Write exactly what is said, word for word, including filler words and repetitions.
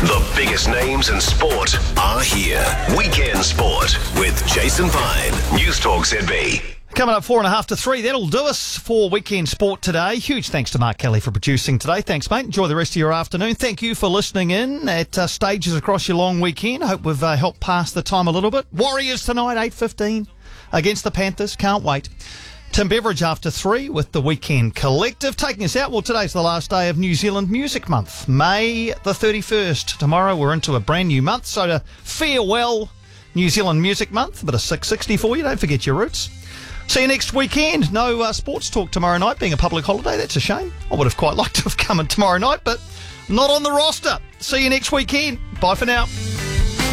The biggest names in sport are here. Weekend Sport with Jason Pine. News Talk Z B. Coming up four and a half to three. That'll do us for Weekend Sport today. Huge thanks to Mark Kelly for producing today. Thanks, mate. Enjoy the rest of your afternoon. Thank you for listening in at uh, stages across your long weekend. Hope we've uh, helped pass the time a little bit. Warriors tonight, eight fifteen against the Panthers. Can't wait. Tim Beveridge after three with the Weekend Collective. Taking us out, well, today's the last day of New Zealand Music Month. May the thirty-first. Tomorrow we're into a brand new month. So to farewell New Zealand Music Month, a bit of six sixty for you. Don't forget your roots. See you next weekend. No uh, sports talk tomorrow night, being a public holiday. That's a shame. I would have quite liked to have come in tomorrow night, but not on the roster. See you next weekend. Bye for now.